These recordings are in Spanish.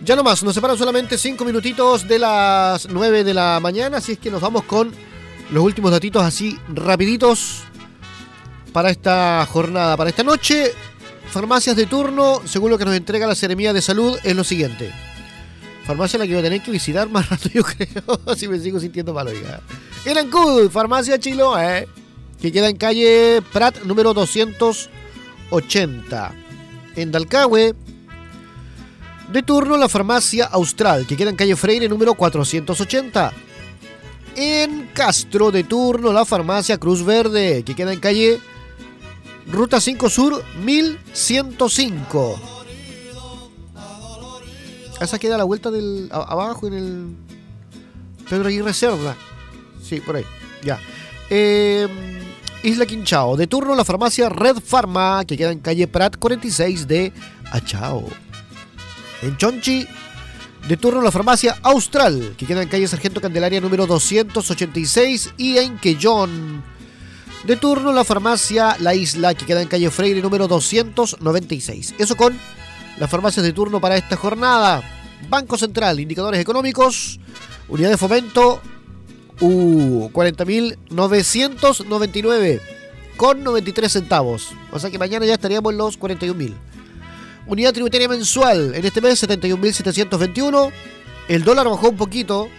Ya nomás, nos separan solamente 5 minutitos de las 9 de la mañana, así es que nos vamos con los últimos datitos así rapiditos para esta jornada, para esta noche. Farmacias de turno, según lo que nos entrega la Seremía de Salud, es lo siguiente. Farmacia a la que voy a tener que visitar más rato, yo creo, si me sigo sintiendo mal, oiga. En Ancud, Farmacia Chiloé, que queda en calle Prat, número 280. En Dalcahue, de turno la Farmacia Austral, que queda en calle Freire, número 480. En Castro, de turno la Farmacia Cruz Verde, que queda en calle Ruta 5 Sur, 1105. Esa queda a la vuelta del abajo en el Pedro Aguirre Cerda. Sí, por ahí. Ya. Isla Quinchao. De turno la farmacia Red Pharma, que queda en calle Prat 46 de Achao. En Chonchi, de turno la farmacia Austral, que queda en calle Sargento Candelaria número 286. Y en Quellón, de turno la farmacia La Isla, que queda en calle Freire número 296. Eso con las farmacias de turno para esta jornada. Banco Central, indicadores económicos, unidad de fomento 40.999 con 93 centavos. O sea que mañana ya estaríamos en los 41.000. Unidad tributaria mensual, en este mes 71.721. El dólar bajó un poquito,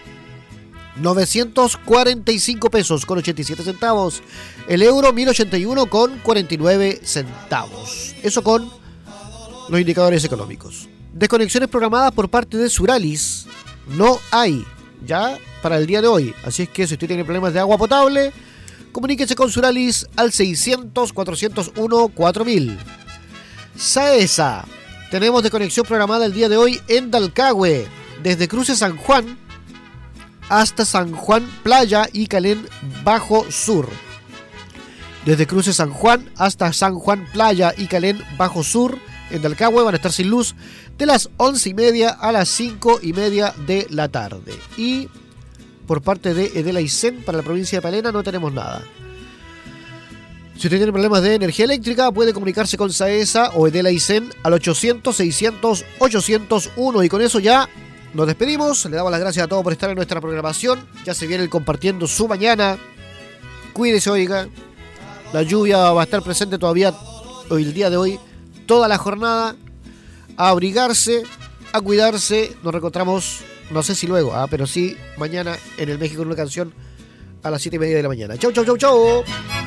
945 pesos con 87 centavos. El euro 1081 con 49 centavos. Eso con los indicadores económicos. Desconexiones programadas por parte de Suralis no hay ya para el día de hoy. Así es que si usted tiene problemas de agua potable, comuníquese con Suralis al 600-401-4000. Saesa, tenemos desconexión programada el día de hoy en Dalcahue, desde Cruces San Juan hasta San Juan Playa y Calén Bajo Sur. Desde Cruces San Juan hasta San Juan Playa y Calén Bajo Sur, en Dalcahue van a estar sin luz de las 11:30 a las 5:30 de la tarde. Y por parte de Edel Aicén, para la provincia de Palena, no tenemos nada. Si usted tiene problemas de energía eléctrica, puede comunicarse con Saesa o Edel Aicén al 800-600-801. Y con eso ya nos despedimos. Le damos las gracias a todos por estar en nuestra programación. Ya se viene el compartiendo su mañana. Cuídese, oiga. La lluvia va a estar presente todavía hoy, el día de hoy, toda la jornada. A abrigarse, a cuidarse. Nos reencontramos, no sé si luego, pero sí mañana en el México en una canción a las 7:30 de la mañana. Chau, chau, chau, chau.